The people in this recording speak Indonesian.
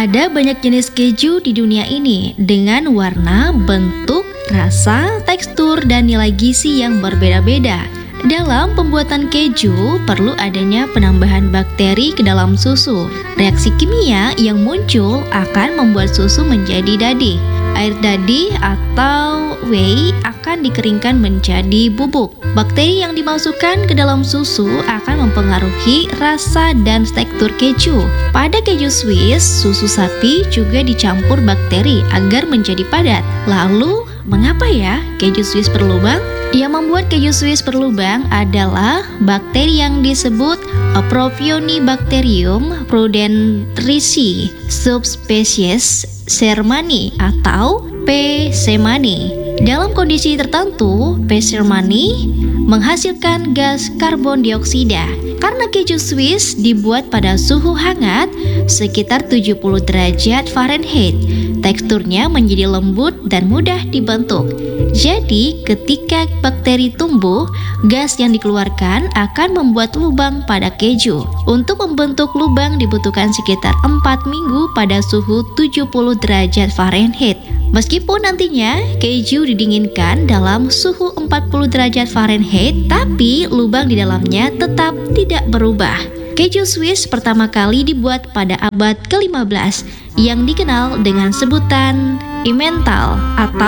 Ada banyak jenis keju di dunia ini dengan warna, bentuk, rasa, tekstur, dan nilai gizi yang berbeda-beda. Dalam pembuatan keju, perlu adanya penambahan bakteri ke dalam susu. Reaksi kimia yang muncul akan membuat susu menjadi dadih. Air dadih atau whey akan dikeringkan menjadi bubuk. Bakteri yang dimasukkan ke dalam susu akan mempengaruhi rasa dan tekstur keju. Pada keju Swiss, susu sapi juga dicampur bakteri agar menjadi padat. Lalu, mengapa ya keju Swiss berlubang? Yang membuat keju Swiss berlubang adalah bakteri yang disebut Propionibacterium prudentrici subspesies Shermani atau P. shermani. Dalam kondisi tertentu, P. shermani menghasilkan gas karbon dioksida. Karena keju Swiss dibuat pada suhu hangat sekitar 70 derajat Fahrenheit, teksturnya menjadi lembut dan mudah dibentuk. Jadi, ketika bakteri tumbuh, gas yang dikeluarkan akan membuat lubang pada keju. Untuk membentuk lubang dibutuhkan sekitar 4 minggu pada suhu 70 derajat Fahrenheit. Meskipun nantinya keju didinginkan dalam suhu 40 derajat Fahrenheit, tapi lubang di dalamnya tetap tidak berubah. Keju Swiss pertama kali dibuat pada abad ke-15 yang dikenal dengan sebutan Emmental atau